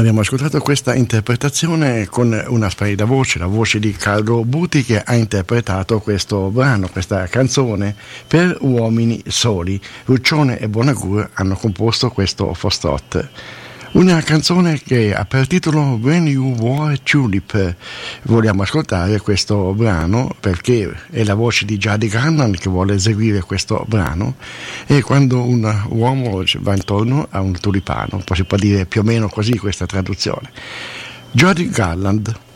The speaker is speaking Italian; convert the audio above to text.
Abbiamo ascoltato questa interpretazione con una splendida voce, la voce di Carlo Buti, che ha interpretato questo brano, questa canzone per uomini soli. Ruccione e Bonagur hanno composto questo Foxtrot. Una canzone che ha per titolo When You Wore a Tulip. Vogliamo ascoltare questo brano perché è la voce di Judy Garland che vuole eseguire questo brano, e quando un uomo va intorno a un tulipano, poi si può dire più o meno così questa traduzione. Judy Garland.